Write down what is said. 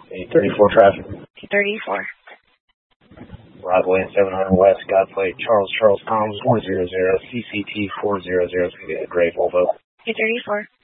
834 traffic. 834. Broadway and 700 West, Godplate, Charles Toms 400, CCT 400, it's going to be a gray Volvo. 834.